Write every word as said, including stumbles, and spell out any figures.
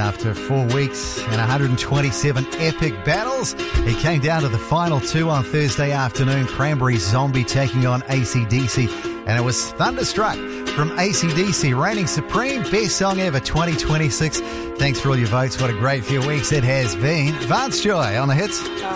after four weeks and one hundred twenty-seven epic battles. It came down to the final two on Thursday afternoon. Cranberry Zombie taking on A C D C. And it was Thunderstruck from A C D C, reigning supreme best song ever twenty twenty-six. Thanks for all your votes. What a great few weeks it has been. Vance Joy on the hits.